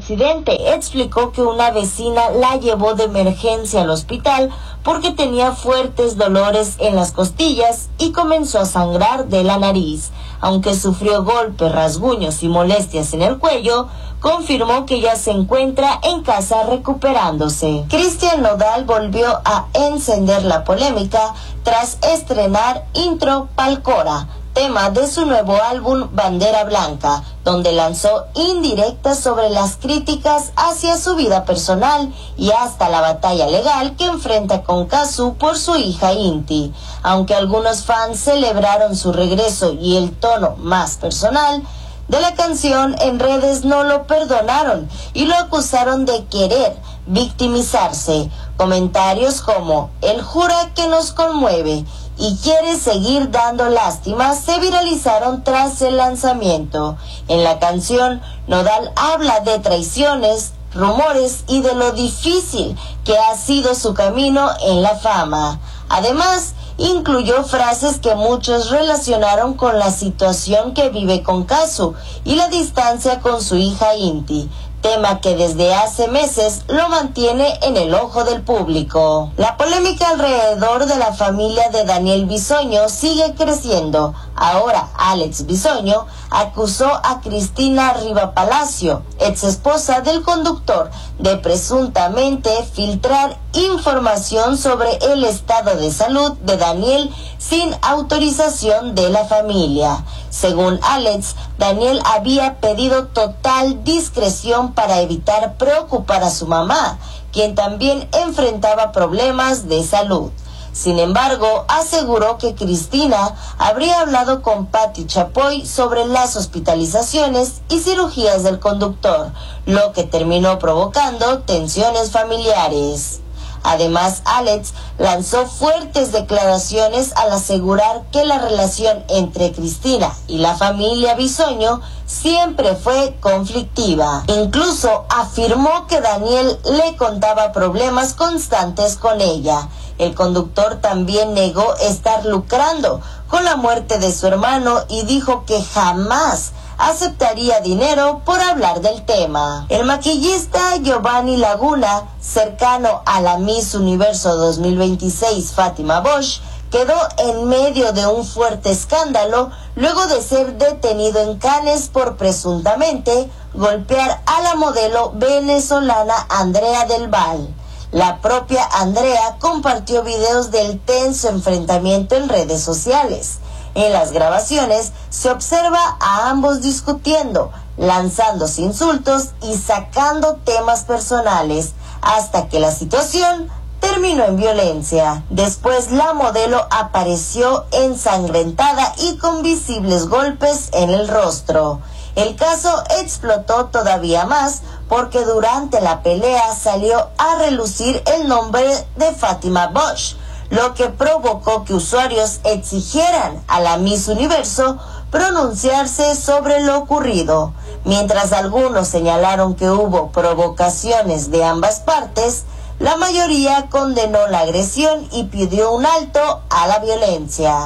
accidente. Explicó que una vecina la llevó de emergencia al hospital porque tenía fuertes dolores en las costillas y comenzó a sangrar de la nariz. Aunque sufrió golpes, rasguños y molestias en el cuello, confirmó que ya se encuentra en casa recuperándose. Cristian Nodal volvió a encender la polémica tras estrenar Intro pa'l Cora, tema de su nuevo álbum Bandera Blanca, donde lanzó indirectas sobre las críticas hacia su vida personal y hasta la batalla legal que enfrenta con Cazzu por su hija Inti. Aunque algunos fans celebraron su regreso y el tono más personal de la canción, en redes no lo perdonaron y lo acusaron de querer victimizarse. Comentarios como "él jura que nos conmueve" y "quiere seguir dando lástima" se viralizaron tras el lanzamiento. En la canción, Nodal habla de traiciones, rumores y de lo difícil que ha sido su camino en la fama. Además, incluyó frases que muchos relacionaron con la situación que vive con Cazzu y la distancia con su hija Inti, tema que desde hace meses lo mantiene en el ojo del público. La polémica alrededor de la familia de Daniel Bisoño sigue creciendo. Ahora, Alex Bisoño acusó a Cristina Riva Palacio, ex esposa del conductor, de presuntamente filtrar información sobre el estado de salud de Daniel sin autorización de la familia. Según Alex, Daniel había pedido total discreción para evitar preocupar a su mamá, quien también enfrentaba problemas de salud. Sin embargo, aseguró que Cristina habría hablado con Patti Chapoy sobre las hospitalizaciones y cirugías del conductor, lo que terminó provocando tensiones familiares. Además, Alex lanzó fuertes declaraciones al asegurar que la relación entre Cristina y la familia Bisoño siempre fue conflictiva. Incluso afirmó que Daniel le contaba problemas constantes con ella. El conductor también negó estar lucrando con la muerte de su hermano y dijo que jamás aceptaría dinero por hablar del tema. El maquillista Giovanni Laguna, cercano a la Miss Universo 2026 Fátima Bosch, quedó en medio de un fuerte escándalo luego de ser detenido en Cannes por presuntamente golpear a la modelo venezolana Andrea Del Val. La propia Andrea compartió videos del tenso enfrentamiento en redes sociales. En las grabaciones se observa a ambos discutiendo, lanzándose insultos y sacando temas personales, hasta que la situación terminó en violencia. Después la modelo apareció ensangrentada y con visibles golpes en el rostro. El caso explotó todavía más porque durante la pelea salió a relucir el nombre de Fátima Bosch, lo que provocó que usuarios exigieran a la Miss Universo pronunciarse sobre lo ocurrido. Mientras algunos señalaron que hubo provocaciones de ambas partes, la mayoría condenó la agresión y pidió un alto a la violencia.